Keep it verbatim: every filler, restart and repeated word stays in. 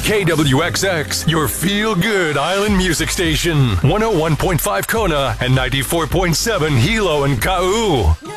K W X X, your feel-good island music station. one oh one point five Kona and ninety-four point seven Hilo and Kau.